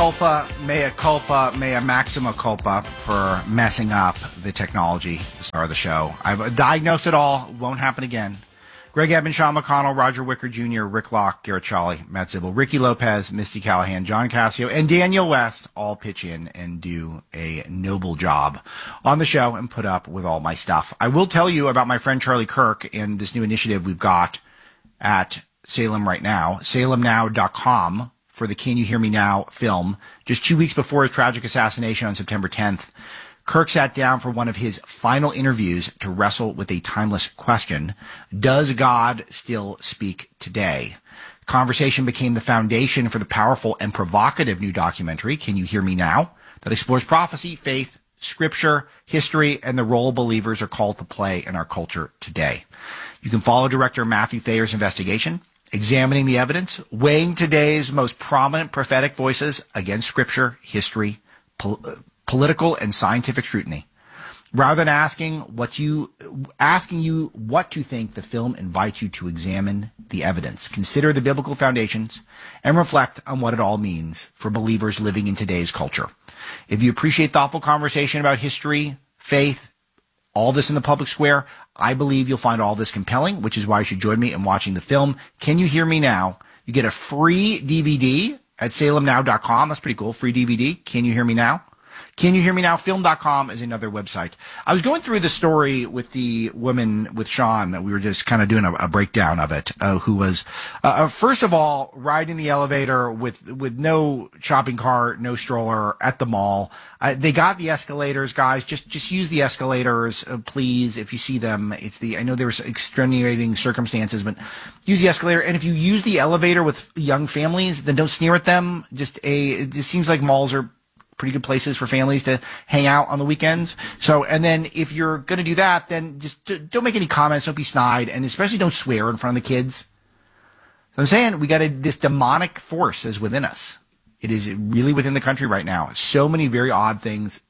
culpa, mea maxima culpa for messing up the technology at the start of the show. I've diagnosed it all. Won't happen again. Greg Eben, Sean McConnell, Roger Wicker Jr., Rick Locke, Garrett Charlie, Matt Zibble, Ricky Lopez, Misty Callahan, John Cassio, and Daniel West all pitch in and do a noble job on the show and put up with all my stuff. I will tell you about my friend Charlie Kirk and this new initiative we've got at Salem right now, salemnow.com, for the Can You Hear Me Now film. Just 2 weeks before his tragic assassination on September 10th, Kirk sat down for one of his final interviews to wrestle with a timeless question. Does God still speak today? The conversation became the foundation for the powerful and provocative new documentary, Can You Hear Me Now?, that explores prophecy, faith, scripture, history, and the role believers are called to play in our culture today. You can follow director Matthew Thayer's investigation, examining the evidence, weighing today's most prominent prophetic voices against scripture, history, political and scientific scrutiny. Rather than asking you what to think, the film invites you to examine the evidence, consider the biblical foundations, and reflect on what it all means for believers living in today's culture. If you appreciate thoughtful conversation about history, faith, all this in the public square, I believe you'll find all this compelling, which is why you should join me in watching the film Can You Hear Me Now? You get a free DVD at salemnow.com. That's pretty cool. Free DVD. Can You Hear Me Now? Can You Hear Me Now? Film.com is another website. I was going through the story with the woman, with Sean. We were just kind of doing a breakdown of it, who was, first of all, riding the elevator with no shopping cart, no stroller at the mall. They got the escalators, guys. Just use the escalators, please. If you see them, I know there's extenuating circumstances, but use the escalator. And if you use the elevator with young families, then don't sneer at them. It just seems like malls are pretty good places for families to hang out on the weekends. So, and then if you're going to do that, then just don't make any comments, don't be snide, and especially don't swear in front of the kids. So I'm saying we got this demonic force is within us. It is really within the country right now. So many very odd things.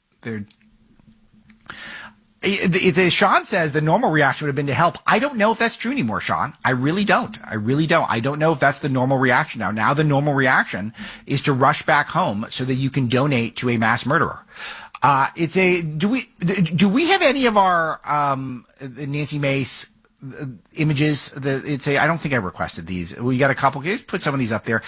Sean says the normal reaction would have been to help. I don't know if that's true anymore, Sean. I really don't. I don't know if that's the normal reaction now. Now the normal reaction is to rush back home so that you can donate to a mass murderer. Do we have any of our Nancy Mace images? I don't think I requested these. We got a couple. Can you put some of these up there?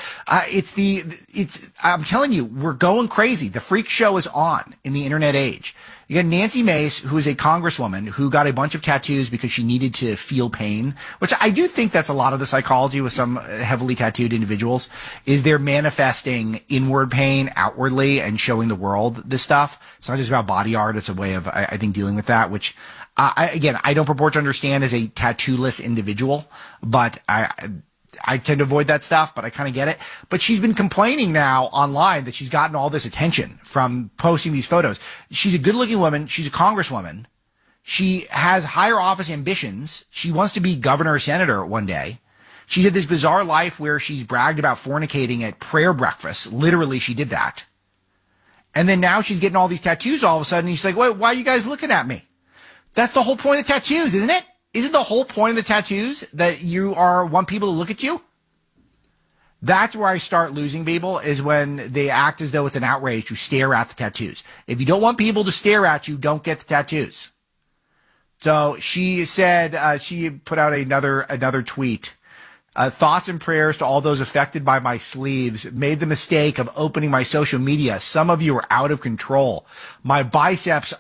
I'm telling you, we're going crazy. The freak show is on in the internet age. You got Nancy Mace, who is a congresswoman who got a bunch of tattoos because she needed to feel pain, which I do think that's a lot of the psychology with some heavily tattooed individuals, is they're manifesting inward pain outwardly and showing the world this stuff. It's not just about body art. It's a way of, I think, dealing with that, which, I don't purport to understand as a tattoo-less individual, but I tend to avoid that stuff, but I kind of get it. But she's been complaining now online that she's gotten all this attention from posting these photos. She's a good-looking woman. She's a congresswoman. She has higher office ambitions. She wants to be governor or senator one day. She's had this bizarre life where she's bragged about fornicating at prayer breakfast. Literally, she did that. And then now she's getting all these tattoos all of a sudden. And she's like, wait, why are you guys looking at me? That's the whole point of tattoos, isn't it? Isn't the whole point of the tattoos that you want people to look at you? That's where I start losing people, is when they act as though it's an outrage to stare at the tattoos. If you don't want people to stare at you, don't get the tattoos. So she said, she put out another tweet. Thoughts and prayers to all those affected by my sleeves. Made the mistake of opening my social media. Some of you are out of control. My biceps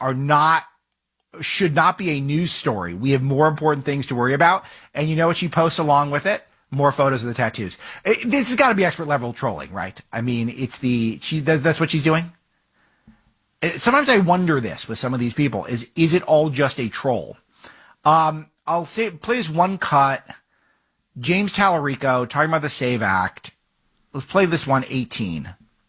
should not be a news story. We have more important things to worry about. And you know what she posts along with it? More photos of the tattoos. This has got to be expert level trolling, right? I mean, that's what she's doing. Sometimes I wonder this with some of these people, is it all just a troll? I'll play this one cut. James Tallarico talking about the SAVE Act. Let's play this one, 18.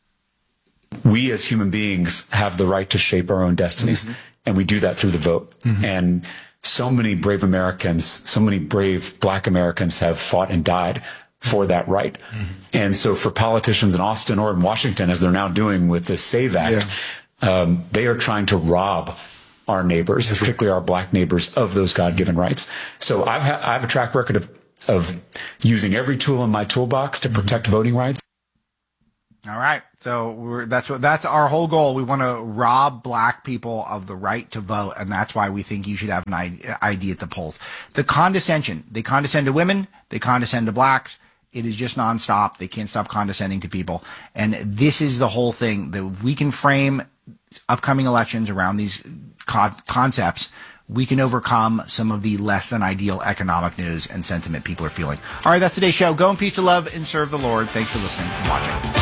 We as human beings have the right to shape our own destinies. Mm-hmm. And we do that through the vote. Mm-hmm. And so many brave Americans, so many brave Black Americans have fought and died for that right. Mm-hmm. And so for politicians in Austin or in Washington, as they're now doing with the SAVE Act, they are trying to rob our neighbors, particularly our Black neighbors, of those God-given rights. So I have a track record of using every tool in my toolbox to protect voting rights. All right. So that's our whole goal. We want to rob black people of the right to vote, and that's why we think you should have an ID at the polls. The condescension. They condescend to women. They condescend to blacks. It is just nonstop. They can't stop condescending to people. And this is the whole thing. That we can frame upcoming elections around these concepts, we can overcome some of the less than ideal economic news and sentiment people are feeling. All right, that's today's show. Go in peace to love and serve the Lord. Thanks for listening and watching.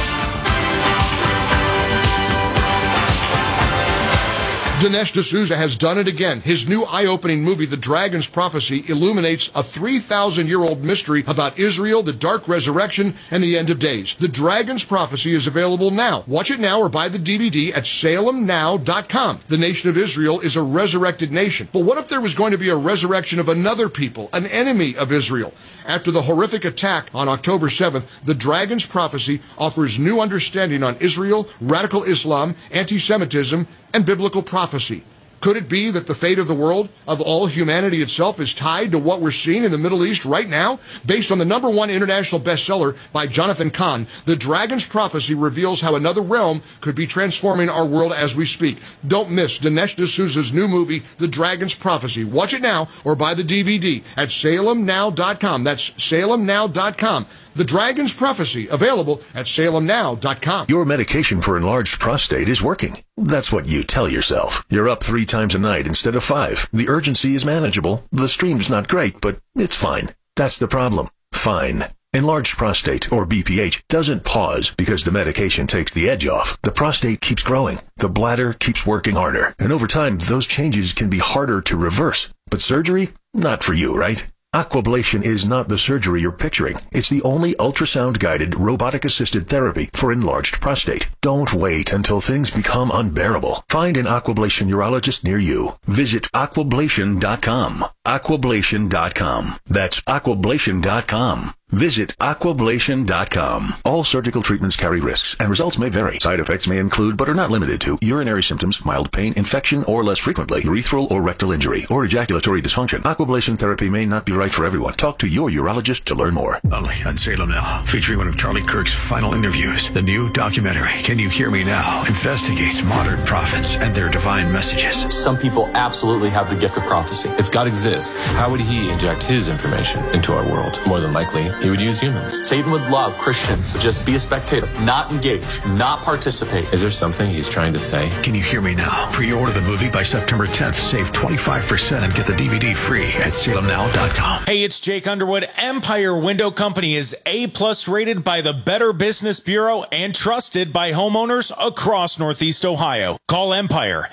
Dinesh D'Souza has done it again. His new eye-opening movie, The Dragon's Prophecy, illuminates a 3,000-year-old mystery about Israel, the dark resurrection, and the end of days. The Dragon's Prophecy is available now. Watch it now or buy the DVD at salemnow.com. The nation of Israel is a resurrected nation. But what if there was going to be a resurrection of another people, an enemy of Israel? After the horrific attack on October 7th, The Dragon's Prophecy offers new understanding on Israel, radical Islam, anti-Semitism, and biblical prophecy. Could it be that the fate of the world, of all humanity itself, is tied to what we're seeing in the Middle East right now? Based on the #1 international bestseller by Jonathan Cahn, The Dragon's Prophecy reveals how another realm could be transforming our world as we speak. Don't miss Dinesh D'Souza's new movie, The Dragon's Prophecy. Watch it now or buy the DVD at salemnow.com. That's salemnow.com. The Dragon's Prophecy, available at salemnow.com. Your medication for enlarged prostate is working. That's what you tell yourself. You're up 3 times a night instead of 5. The urgency is manageable. The stream's not great, but it's fine. That's the problem. Fine. Enlarged prostate, or BPH, doesn't pause because the medication takes the edge off. The prostate keeps growing. The bladder keeps working harder. And over time, those changes can be harder to reverse. But surgery? Not for you, right? Aquablation is not the surgery you're picturing. It's the only ultrasound-guided, robotic-assisted therapy for enlarged prostate. Don't wait until things become unbearable. Find an Aquablation urologist near you. Visit aquablation.com. Aquablation.com. That's aquablation.com. Visit aquablation.com. All surgical treatments carry risks, and results may vary. Side effects may include, but are not limited to, urinary symptoms, mild pain, infection, or less frequently, urethral or rectal injury, or ejaculatory dysfunction. Aquablation therapy may not be right for everyone. Talk to your urologist to learn more. Only on Salem Now, featuring one of Charlie Kirk's final interviews. The new documentary, Can You Hear Me Now?, investigates modern prophets and their divine messages. Some people absolutely have the gift of prophecy. If God exists, how would he inject his information into our world? More than likely, he would use humans. Satan would love Christians to just be a spectator, not engage, not participate. Is there something he's trying to say? Can You Hear Me Now? Pre-order the movie by September 10th. Save 25% and get the DVD free at salemnow.com. Hey, it's Jake Underwood. Empire Window Company is A+ rated by the Better Business Bureau and trusted by homeowners across Northeast Ohio. Call Empire,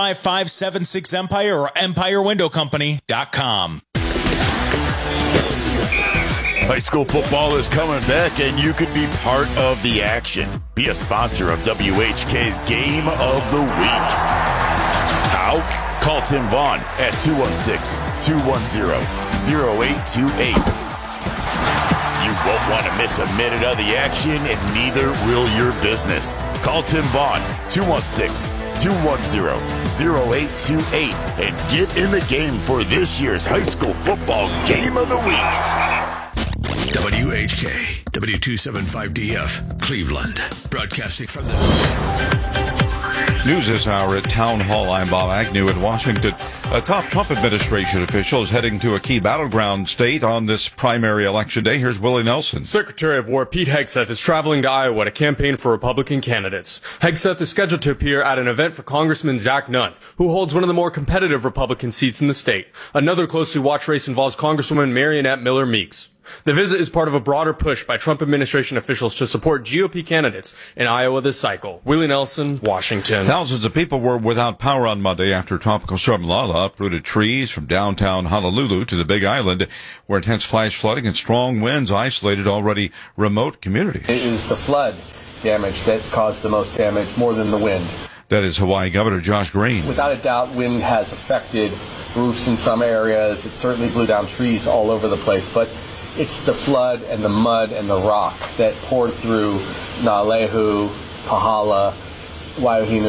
855-76-EMPIRE or EmpireWindowCompany.com. High school football is coming back, and you could be part of the action. Be a sponsor of WHK's Game of the Week. How? Call Tim Vaughn at 216-210-0828. You won't want to miss a minute of the action, and neither will your business. Call Tim Vaughn, 216-210-0828, and get in the game for this year's high school football Game of the Week. WHK, W275DF, Cleveland, broadcasting from the... News this hour at Town Hall. I'm Bob Agnew in Washington. A top Trump administration official is heading to a key battleground state on this primary election day. Here's Willie Nelson. Secretary of War Pete Hegseth is traveling to Iowa to campaign for Republican candidates. Hegseth is scheduled to appear at an event for Congressman Zach Nunn, who holds one of the more competitive Republican seats in the state. Another closely watched race involves Congresswoman Marionette Miller Meeks. The visit is part of a broader push by Trump administration officials to support GOP candidates in Iowa this cycle. Willie Nelson, Washington. Thousands of people were without power on Monday after Tropical Storm Lala uprooted trees from downtown Honolulu to the Big Island, where intense flash flooding and strong winds isolated already remote communities. It is the flood damage that's caused the most damage, more than the wind. That is Hawaii Governor Josh Green. Without a doubt, wind has affected roofs in some areas. It certainly blew down trees all over the place, but it's the flood and the mud and the rock that poured through Na'alehu, Pahala, Waiohinu.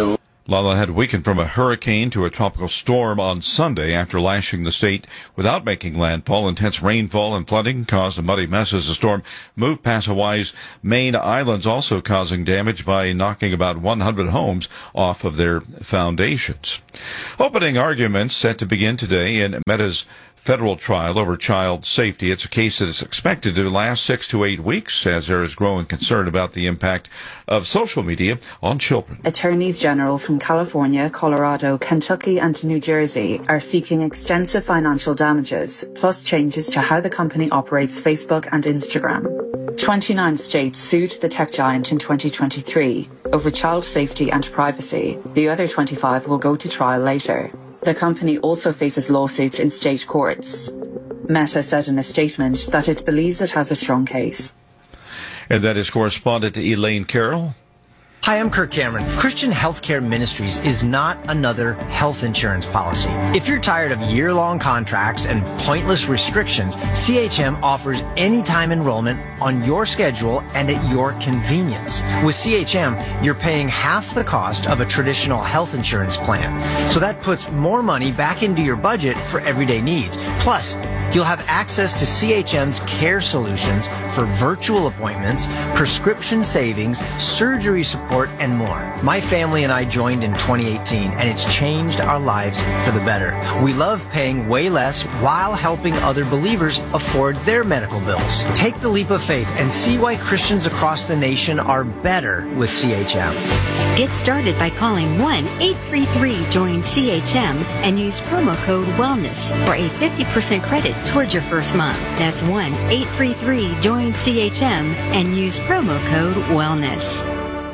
Lala had weakened from a hurricane to a tropical storm on Sunday after lashing the state without making landfall. Intense rainfall and flooding caused a muddy mess as the storm moved past Hawaii's main islands, also causing damage by knocking about 100 homes off of their foundations. Opening arguments set to begin today in Meta's federal trial over child safety. It's a case that is expected to last 6 to 8 weeks as there is growing concern about the impact of social media on children. Attorneys general from California, Colorado, Kentucky, and New Jersey are seeking extensive financial damages, plus changes to how the company operates Facebook and Instagram. 29 states sued the tech giant in 2023 over child safety and privacy. The other 25 will go to trial later. The company also faces lawsuits in state courts. Meta said in a statement that it believes it has a strong case. And that is correspondent Elaine Carroll. Hi, I'm Kirk Cameron. Christian Healthcare Ministries is not another health insurance policy. If you're tired of year-long contracts and pointless restrictions, CHM offers anytime enrollment on your schedule and at your convenience. With CHM, you're paying half the cost of a traditional health insurance plan. So that puts more money back into your budget for everyday needs. Plus, you'll have access to CHM's care solutions for virtual appointments, prescription savings, surgery support, and more. My family and I joined in 2018, and it's changed our lives for the better. We love paying way less while helping other believers afford their medical bills. Take the leap of faith and see why Christians across the nation are better with CHM. Get started by calling 1-833-JOIN-CHM and use promo code WELLNESS for a 50% credit towards your first month. That's 1-833-JOIN-CHM and use promo code WELLNESS.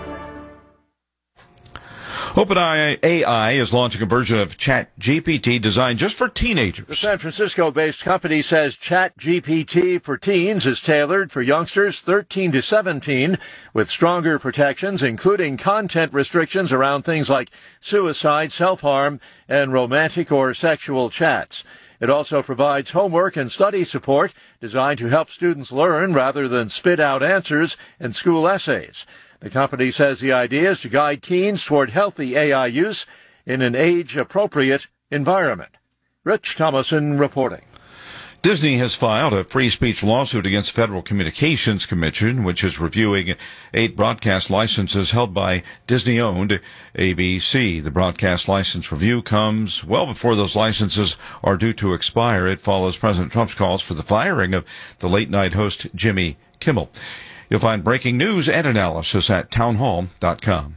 OpenAI is launching a version of ChatGPT designed just for teenagers. The San Francisco-based company says ChatGPT for teens is tailored for youngsters 13 to 17 with stronger protections, including content restrictions around things like suicide, self-harm, and romantic or sexual chats. It also provides homework and study support designed to help students learn rather than spit out answers in school essays. The company says the idea is to guide teens toward healthy AI use in an age-appropriate environment. Rich Thomason reporting. Disney has filed a free speech lawsuit against the Federal Communications Commission, which is reviewing 8 broadcast licenses held by Disney-owned ABC. The broadcast license review comes well before those licenses are due to expire. It follows President Trump's calls for the firing of the late-night host Jimmy Kimmel. You'll find breaking news and analysis at townhall.com.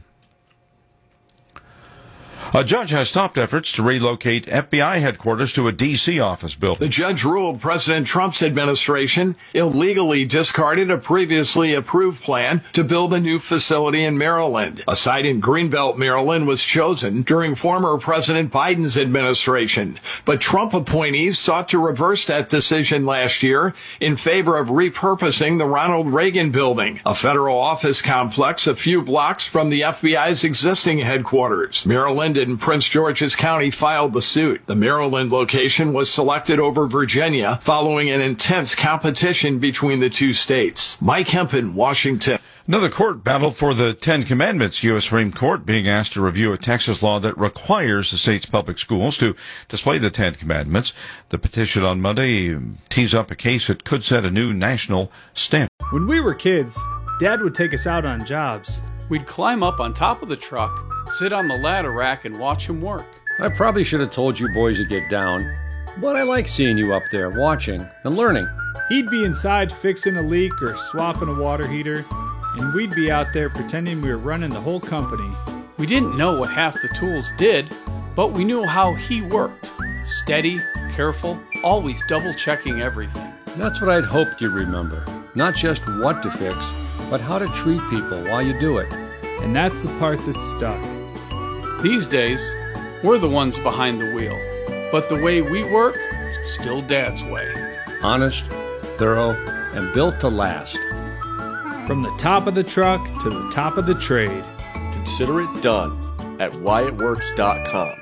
A judge has stopped efforts to relocate FBI headquarters to a D.C. office building. The judge ruled President Trump's administration illegally discarded a previously approved plan to build a new facility in Maryland. A site in Greenbelt, Maryland was chosen during former President Biden's administration. But Trump appointees sought to reverse that decision last year in favor of repurposing the Ronald Reagan building, a federal office complex a few blocks from the FBI's existing headquarters. Maryland and Prince George's County filed the suit. The Maryland location was selected over Virginia following an intense competition between the two states. Mike Hempen, Washington. Another court battle for the Ten Commandments. U.S. Supreme Court being asked to review a Texas law that requires the state's public schools to display the Ten Commandments. The petition on Monday tees up a case that could set a new national standard. When we were kids, Dad would take us out on jobs. We'd climb up on top of the truck, sit on the ladder rack, and watch him work. I probably should have told you boys to get down, but I like seeing you up there watching and learning. He'd be inside fixing a leak or swapping a water heater, and we'd be out there pretending we were running the whole company. We didn't know what half the tools did, but we knew how he worked. Steady, careful, always double-checking everything. That's what I'd hoped you'd remember. Not just what to fix, but how to treat people while you do it. And that's the part that's stuck. These days, we're the ones behind the wheel. But the way we work, still Dad's way. Honest, thorough, and built to last. From the top of the truck to the top of the trade. Consider it done at whyitworks.com.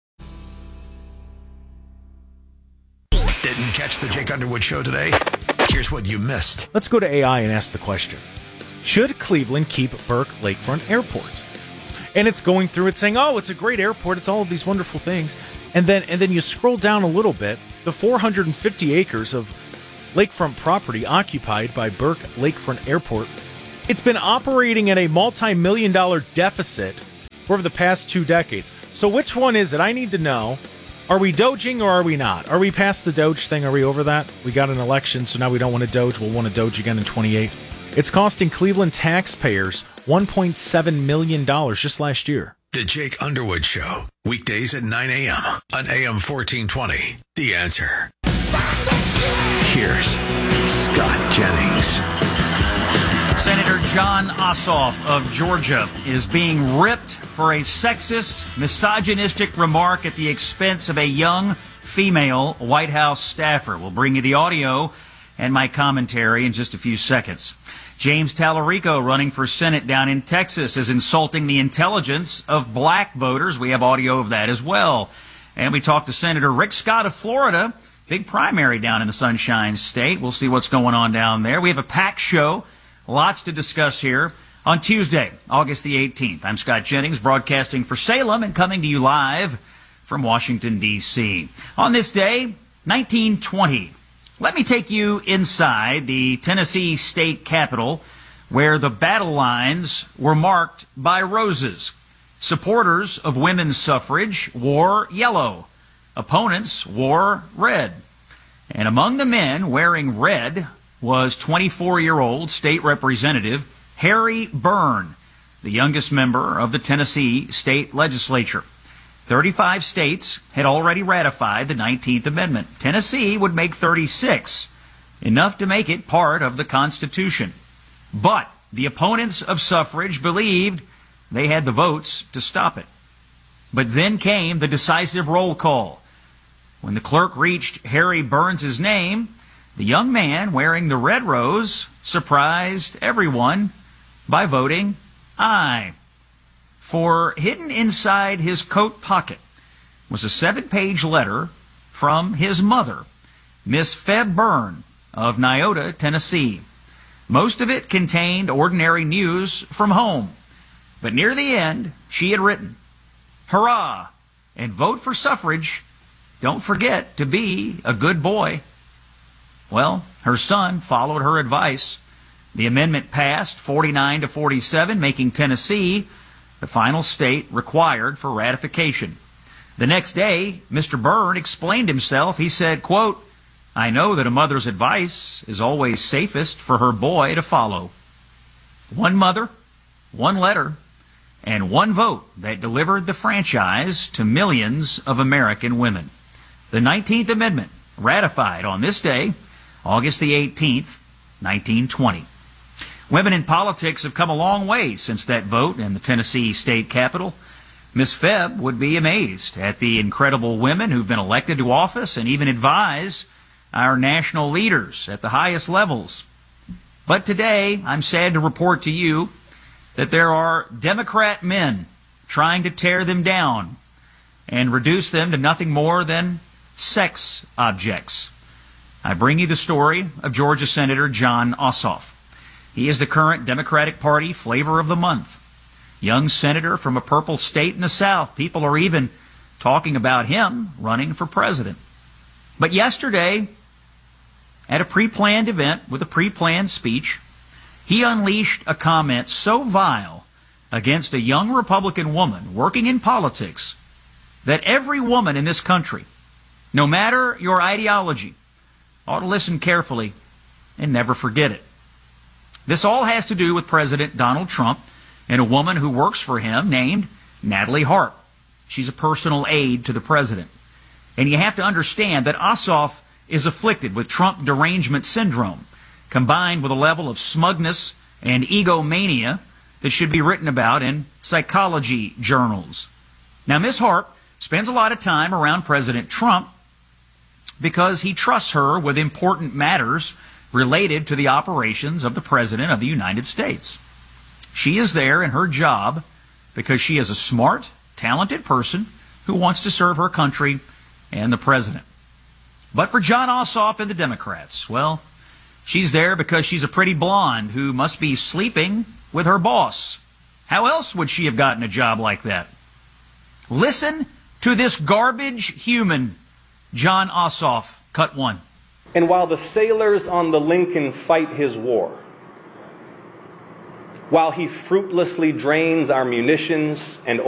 Didn't catch the Jake Underwood show today? Here's what you missed. Let's go to AI and ask the question. Should Cleveland keep Burke Lakefront Airport? And it's going through it saying, oh, it's a great airport. It's all of these wonderful things. And then you scroll down a little bit, the 450 acres of lakefront property occupied by Burke Lakefront Airport. It's been operating at a multi-million-dollar deficit for over the past 2 decades. So which one is it? I need to know. Are we doging or are we not? Are we past the doge thing? Are we over that? We got an election, so now we don't want to doge. We'll want to doge again in 28. It's costing Cleveland taxpayers $1.7 million just last year. The Jake Underwood Show, weekdays at 9 a.m. on AM 1420. The Answer. Here's Scott Jennings. Senator Jon Ossoff of Georgia is being ripped for a sexist, misogynistic remark at the expense of a young female White House staffer. We'll bring you the audio and my commentary in just a few seconds. James Tallarico, running for Senate down in Texas, is insulting the intelligence of black voters. We have audio of that as well. And we talked to Senator Rick Scott of Florida, big primary down in the Sunshine State. We'll see what's going on down there. We have a packed show, lots to discuss here on Tuesday, August the 18th. I'm Scott Jennings, broadcasting for Salem and coming to you live from Washington, D.C. On this day, 1920. Let me take you inside the Tennessee state capitol, where the battle lines were marked by roses. Supporters of women's suffrage wore yellow. Opponents wore red. And among the men wearing red was 24-year-old State Representative Harry Byrne, the youngest member of the Tennessee state legislature. 35 states had already ratified the 19th Amendment. Tennessee would make 36, enough to make it part of the Constitution. But the opponents of suffrage believed they had the votes to stop it. But then came the decisive roll call. When the clerk reached Harry Byrne's name, the young man wearing the red rose surprised everyone by voting aye. For hidden inside his coat pocket was a 7-page letter from his mother, Miss Feb Byrne of Nyota, Tennessee. Most of it contained ordinary news from home. But near the end, she had written, "Hurrah, and vote for suffrage. Don't forget to be a good boy." Well, her son followed her advice. The amendment passed 49-47, making Tennessee the final state required for ratification. The next day, Mr. Byrne explained himself. He said, quote, "I know that a mother's advice is always safest for her boy to follow." One mother, one letter, and one vote that delivered the franchise to millions of American women. The 19th Amendment, ratified on this day, August the 18th, 1920. Women in politics have come a long way since that vote in the Tennessee state capitol. Miss Feb would be amazed at the incredible women who've been elected to office and even advise our national leaders at the highest levels. But today, I'm sad to report to you that there are Democrat men trying to tear them down and reduce them to nothing more than sex objects. I bring you the story of Georgia Senator Jon Ossoff. He is the current Democratic Party flavor of the month. Young senator from a purple state in the South. People are even talking about him running for president. But yesterday, at a pre-planned event with a pre-planned speech, he unleashed a comment so vile against a young Republican woman working in politics that every woman in this country, no matter your ideology, ought to listen carefully and never forget it. This all has to do with President Donald Trump and a woman who works for him named Natalie Hart. She's a personal aide to the president. And you have to understand that Ossoff is afflicted with Trump derangement syndrome, combined with a level of smugness and egomania that should be written about in psychology journals. Now, Ms. Hart spends a lot of time around President Trump because he trusts her with important matters related to the operations of the President of the United States. She is there in her job because she is a smart, talented person who wants to serve her country and the President. But for Jon Ossoff and the Democrats, well, She's there because she's a pretty blonde who must be sleeping with her boss. How else would she have gotten a job like that? Listen to this garbage human, Jon Ossoff, cut 1. And while the sailors on the Lincoln fight his war, while he fruitlessly drains our munitions and